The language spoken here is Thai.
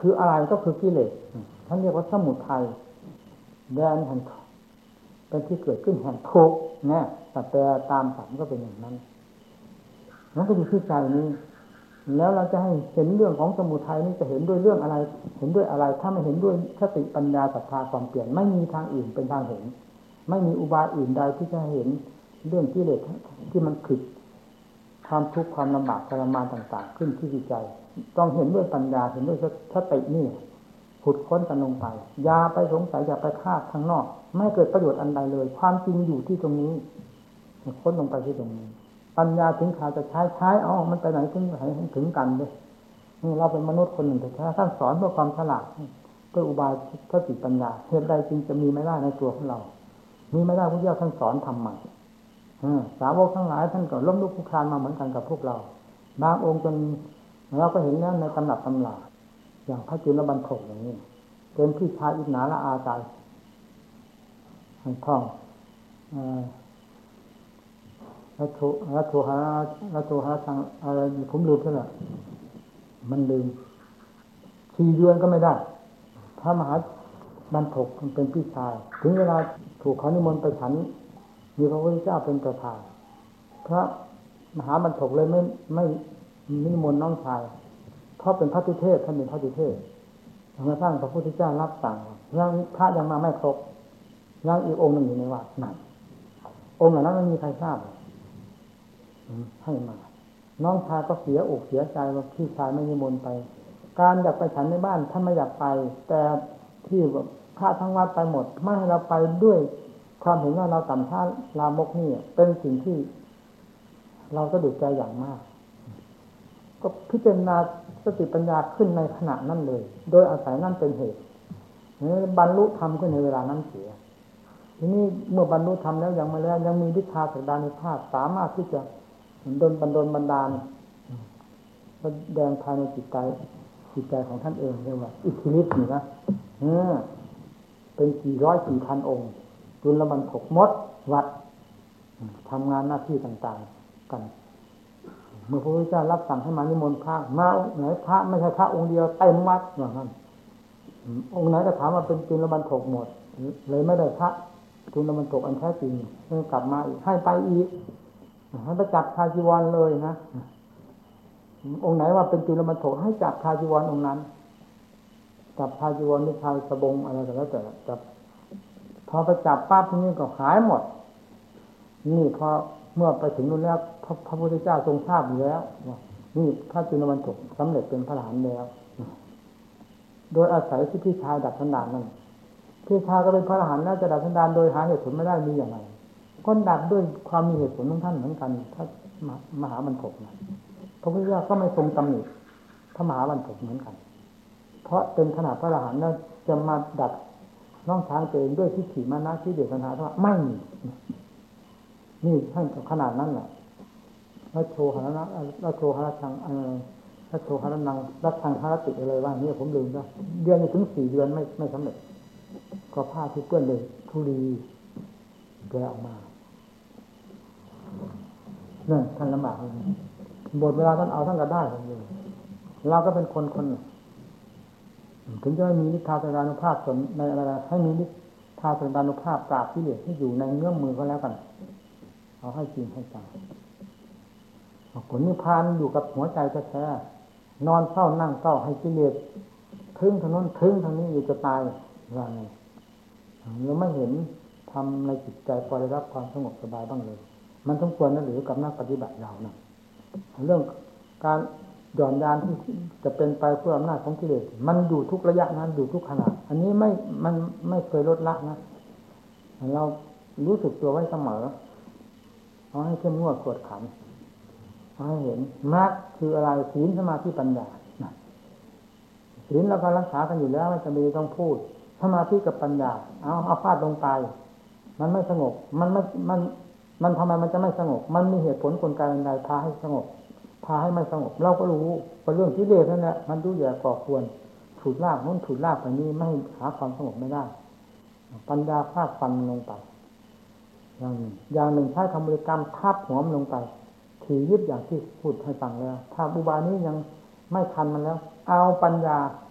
คืออะไรก็คือกิเลสท่านเรียกว่าสมุทัยแดนแห่งเป็นที่เกิดขึ้นแห่งทุกข์เนี่ยแต่แปลตามศัพท์ก็เป็นอย่างนั้นนั่นก็อยู่ที่ใจนี้แล้วเราจะให้เห็นเรื่องของสมุทัยนี่จะเห็นด้วยเรื่องอะไรเห็นด้วยอะไรถ้าไม่เห็นด้วยสติปัญญาศรัทธาความเปลี่ยนไม่มีทางอื่นเป็นทางเห็นไม่มีอุบายอื่นใดที่จะเห็นเรื่องกิเลสที่มันผิดความทุกข์ความลำบากทรมานต่างๆขึ้นที่จิตใจต้องเห็นด้วยปัญญาเห็นด้วยสตินี่ขุดค้นกันลงไปอย่าไปสงสัยอย่าไปคาดข้างนอกไม่เกิดประโยชน์อันใดเลยความจริงอยู่ที่ตรงนี้ค้นลงไปที่ตรงนี้ปัญญาถึงข่าวจะใช้เอามันไปไหนถึงกันด้วยนี่เราเป็นมนุษย์คนหนึ่งแต่ท่านสอนเพื่อความฉลาดเพื่ออุบายสติปัญญาเหตุใดจึงจะมีไม่ได้ในตัวของเรามีไม่ได้พระเจ้าท่านสอนทำใหม่สาวกทั้งหลายท่านก็ล้มลุกคลุกคลานมาเหมือนกันกับพวกเราบางองค์จนเราก็เห็นแล้วในตำรับตำราอย่างพระจุลบรรทกอย่างนี้เป็นพี่ชายอิจฉาละอาใจท่องรัตโถหะทางอะไรผมลืมซะแล้วมันลืม4 เดือนก็ไม่ได้พระมหาบรรทกเป็นพี่ชายถึงเวลาถูกเขานิมนต์ไปฉันมีพระพุทธเจ้าเป็นประธานพระมหาบรรทกเลยไม่นิมนต์น้องชายเพราะเป็นพระตุเทศท่านเป็นพระตุเทศจนกระทั่งพระพุทธเจ้ารับสั่งยังพระยังมาไม่ครบยังอีกองค์หนึ่งอยู่ในวัดนั่นองค์เหล่านั้นไม่มีใครทราบให้มาน้องชายก็เสียอกเสียใจว่าพี่ชายไม่นิมนต์ไปการอยากไปฉันในบ้านท่านไม่อยากไปแต่ที่พระทั้งวัดไปหมดไม่ให้เราไปด้วยความเห็นว่าเราต่ำช้าลามกนี่เป็นสิ่งที่เราสะดุดใจอย่างมากก็พิจารณาสติปัญญาขึ้นในขณะนั้นเลยโดยอาศัยนั่นเป็นเหตุบรรลุธรรมขึ้นในเวลานั้นเสียทีนี้เมื่อบรรลุธรรมแล้วยังไม่แล้วยังมีฤทธาศักดานุภาพสามารถที่จะดลบันดาลแสดงภายในจิตใจของท่านเองเรียกว่าอิทธิฤทธิ์นี่นะเป็น400-4,000 องค์จุลบรรทกมดวัดทำงานหน้าที่ต่างๆกันเมื่อพระพุทธเจ้ารับสั่งให้มานิมนต์พระมาไหนพระไม่ใช่พระองค์เดียวเต็มวัดอย่างนั้นองค์ไหนก็ถามว่าเป็นจุลบรรทกหมดเลยไม่ได้พระจุลบรรทกอันแท้จริงกลับมาอีกให้ไปอีกให้ไปจับชาจีวรเลยนะองค์ไหนว่าเป็นจุลบรรทกให้จับชาจีวรองค์นั้นจับชาจีวรหรือชายสบงอะไรก็แล้วแต่จับพอไปจับปั๊บทีนี้ก็หายหมดนี่พอเมื่อไปถึงนู่นแล้วพระพุทธเจ้าทรงทราบอยู่แล้วนี่พระจุลบรรทกสำเร็จเป็นพระอรหันต์แล้วโดยอาศัยที่พี่ชายดับสันดานนั่นพี่ชายก็เป็นพระอรหันต์แล้วจะดับสันดานโดยหาเหตุผลไม่ได้มีอย่างไรก็ดับด้วยความมีเหตุผลของท่านเหมือนกันถ้ามหาบรรทกนะพระพุทธเจ้าก็ไม่ทรงตำหนิพระมหาบรรทกเหมือนกันเพราะเป็นขนาดพระอรหันต์แล้วจะมาดับน้องช้างตัวเองด้วยทิฏฐิมานะที่เดือดปัญหาว่าไม่มีนี่ท่านขนาดนั้นแหละรัชโชหะนะรัชโชหะชังรัชโชหะนังรัชชังหะติอะไรว่านี่ผมลืมแล้วเดือนถึง4 เดือนไม่สำเร็จก็ผ้าที่เปื้อนเลยธุลีแกออกมาเนี่ยท่านลำบากบทเวลาท่านเอาท่านก็ได้ผมเลยเราก็เป็นคนถึงจะไม่มีนิทาสดานุภาพส่วนในอะไรให้มีนิทาสดานุภาพปราบกิเลสที่อยู่ในเงื้อมมือก็แล้วกันเอาให้จริงให้จังผลนิพพานอยู่กับหัวใจแท้ๆนอนเฝ้านั่งเฝ้าให้กิเลสทึ่งทางโน้นทึ่งทางนี้อยู่จะตายว่าไงเราไม่เห็นทำในจิตใจพอได้รับความสงบสบายบ้างเลยมันต้องควรนะหรือกับนักปฏิบัติเรานะเรื่องการหย่อนยานที่จะเป็นไปเพื่ออำนาจของกิเลสมันอยู่ทุกระยะนั้นอยู่ทุกขณะอันนี้มันไม่เคยลดละนะเรารู้สึกตัวไว้เสมอเอาให้เข้มงวดกวดขันให้เห็นมรรคคืออะไรศีลสมาธิปัญญาศีลเราก็รักษากันอยู่แล้วไม่จำเป็นต้องพูดสมาธิกับปัญญาเอาฟาดลงไปมันไม่สงบมันทำไมมันจะไม่สงบมันมีเหตุผลกลไกใดพาให้สงบพาให้ไม่สงบเราก็รู้เป็นเรื่องกิเลสนั่นแหละมันดูแย่ก่อควรถูดลากนู้นถูดลากไปนี้ไม่หาความสงบไม่ได้ปัญญาฟาดฟันลงไปอย่างหนึ่งใช้คำบริกรรมทับหัวมันลงไปถี่ยิบอย่างที่พูดให้ฟังแล้วถ้าอุบายนี้ยังไม่ทันมันแล้วเอาปัญญา